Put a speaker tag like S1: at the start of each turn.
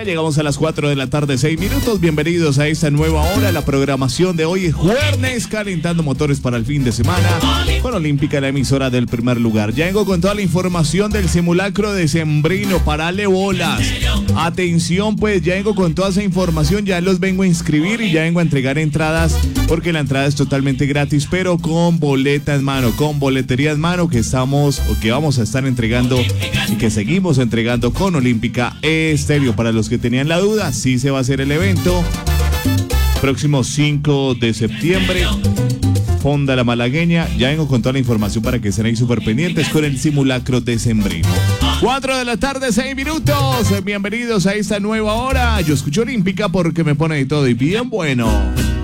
S1: llegamos a las 4 de la tarde, 6 minutos. Bienvenidos a esta nueva hora. La programación de hoy es jueves, calentando motores para el fin de semana con Olímpica, la emisora del primer lugar. Ya vengo con toda la información del simulacro decembrino. Parale bolas. Atención, pues ya vengo con toda esa información. Ya los vengo a inscribir y ya vengo a entregar entradas porque la entrada es totalmente gratis, pero con boleta en mano, con boletería en mano que estamos o que vamos a estar entregando y que seguimos entregando con Olímpica Estéreo. Para los que tenían la duda, sí se va a hacer el evento próximo 5 de septiembre. Fonda La Malagueña. Ya vengo con toda la información para que estén ahí súper pendientes con el simulacro decembrino. 4 de la tarde, 6 minutos. Bienvenidos a esta nueva hora. Yo escucho Olímpica porque me pone de todo y bien bueno.